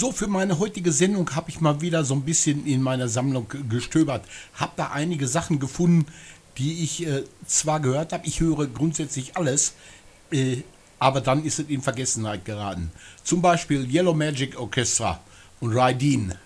So, für meine heutige Sendung habe ich mal wieder so ein bisschen in meiner Sammlung gestöbert. Habe da einige Sachen gefunden, die ich zwar gehört habe, ich höre grundsätzlich alles, äh, aber dann ist es in Vergessenheit geraten. Zum Beispiel Yellow Magic Orchestra und Rydeen.